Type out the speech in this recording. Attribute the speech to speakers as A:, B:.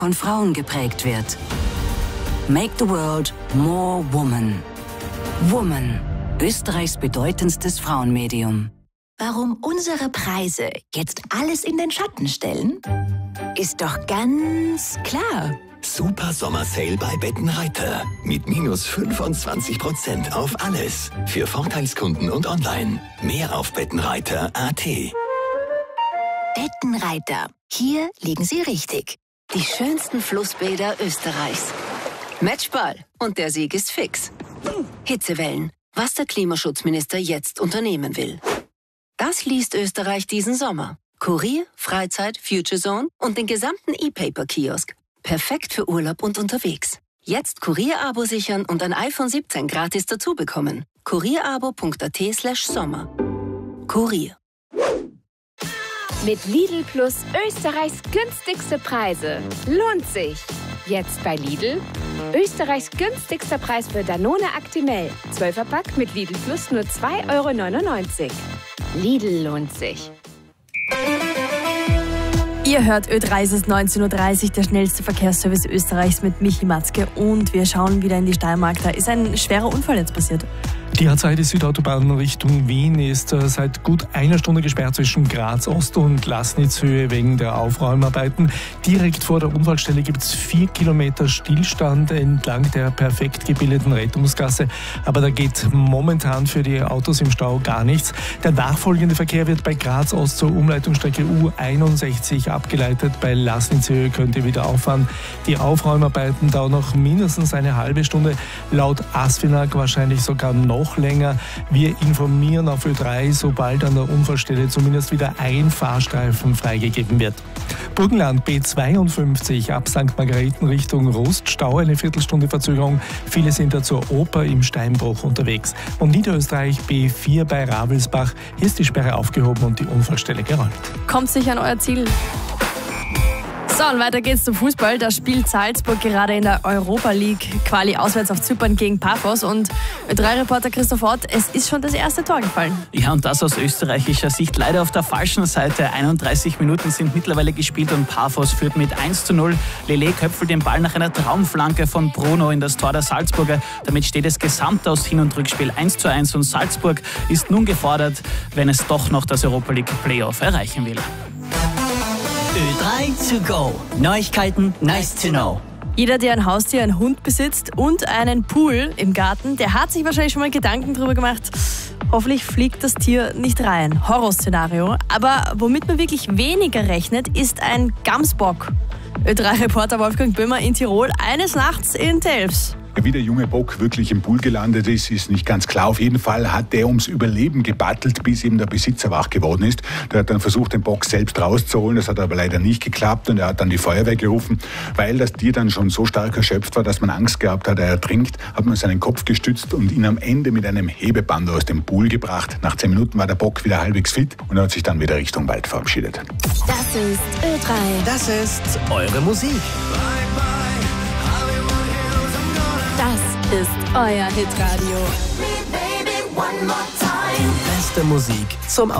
A: von Frauen geprägt wird. Make the world more woman. Woman, Österreichs bedeutendstes Frauenmedium.
B: Warum unsere Preise jetzt alles in den Schatten stellen? Ist doch ganz klar.
C: Super Sommersale bei Bettenreiter. Mit minus 25% auf alles. Für Vorteilskunden und online. Mehr auf bettenreiter.at.
B: Bettenreiter. Hier liegen Sie richtig. Die schönsten Flussbäder Österreichs. Matchball. Und der Sieg ist fix. Hitzewellen. Was der Klimaschutzminister jetzt unternehmen will. Das liest Österreich diesen Sommer. Kurier, Freizeit, Future Zone und den gesamten E-Paper-Kiosk. Perfekt für Urlaub und unterwegs. Jetzt Kurier-Abo sichern und ein iPhone 17 gratis dazu bekommen. kurierabo.at/Sommer. Kurier.
D: Mit Lidl Plus Österreichs günstigste Preise. Lohnt sich. Jetzt bei Lidl. Österreichs günstigster Preis für Danone Actimel. 12er-Pack mit Lidl Plus nur 2,99 €. Lidl lohnt sich.
E: Ihr hört Ö3, es ist 19:30 Uhr, der schnellste Verkehrsservice Österreichs mit Michi Matzke. Und wir schauen wieder in die Steiermark. Da ist ein schwerer Unfall jetzt passiert.
F: Die A2, die Südautobahn Richtung Wien, ist seit gut einer Stunde gesperrt zwischen Graz Ost und Laßnitzhöhe wegen der Aufräumarbeiten. Direkt vor der Unfallstelle gibt es 4 Kilometer Stillstand entlang der perfekt gebildeten Rettungsgasse. Aber da geht momentan für die Autos im Stau gar nichts. Der nachfolgende Verkehr wird bei Graz Ost zur Umleitungsstrecke U61 abgeleitet. Bei Laßnitzhöhe könnt ihr wieder auffahren. Die Aufräumarbeiten dauern noch mindestens eine halbe Stunde. Laut ASFINAG wahrscheinlich sogar noch länger. Wir informieren auf Ö3, sobald an der Unfallstelle zumindest wieder ein Fahrstreifen freigegeben wird. Burgenland B52 ab St. Margareten Richtung Rust, Stau, eine Viertelstunde Verzögerung. Viele sind da zur Oper im Steinbruch unterwegs. Und Niederösterreich B4 bei Ravelsbach. Hier ist die Sperre aufgehoben und die Unfallstelle geräumt. Kommt sicher an euer Ziel. So, und weiter geht's zum Fußball. Da spielt Salzburg gerade in der Europa League Quali auswärts auf Zypern gegen Paphos. Und Ö3-Reporter Christoph Ott, es ist schon das erste Tor gefallen.
G: Ja, und das aus österreichischer Sicht leider auf der falschen Seite. 31 Minuten sind mittlerweile gespielt und Paphos führt mit 1:0. Lele köpfelt den Ball nach einer Traumflanke von Bruno in das Tor der Salzburger. Damit steht es gesamt aus Hin- und Rückspiel 1:1 und Salzburg ist nun gefordert, wenn es doch noch das Europa League Playoff erreichen will.
H: Ö3 to go. Neuigkeiten, nice to know.
E: Jeder, der ein Haustier, einen Hund besitzt und einen Pool im Garten, der hat sich wahrscheinlich schon mal Gedanken darüber gemacht, hoffentlich fliegt das Tier nicht rein. Horrorszenario. Aber womit man wirklich weniger rechnet, ist ein Gamsbock. Ö3-Reporter Wolfgang Böhmer in Tirol, eines Nachts in Telfs.
I: Wie der junge Bock wirklich im Pool gelandet ist nicht ganz klar. Auf jeden Fall hat der ums Überleben gebattelt, bis eben der Besitzer wach geworden ist. Der hat dann versucht, den Bock selbst rauszuholen. Das hat aber leider nicht geklappt und er hat dann die Feuerwehr gerufen. Weil das Tier dann schon so stark erschöpft war, dass man Angst gehabt hat, er ertrinkt, hat man seinen Kopf gestützt und ihn am Ende mit einem Hebeband aus dem Pool gebracht. Nach 10 Minuten war der Bock wieder halbwegs fit und er hat sich dann wieder Richtung Wald verabschiedet.
B: Das ist Ö3.
H: Das ist eure Musik.
E: Das ist euer Hitradio.
H: Die beste Musik zum